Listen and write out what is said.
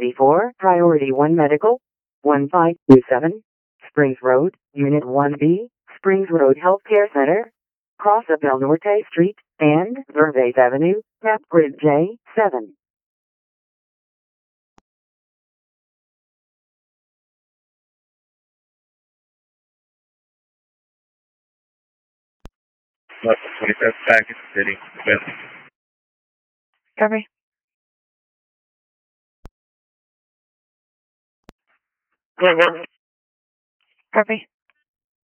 24, Priority 1 Medical, 1527, Springs Road, Unit 1B, Springs Road Healthcare Center, cross of Del Norte Street, and Vervaes Avenue, map grid J7. Level 27 Package City. Copy. Copy.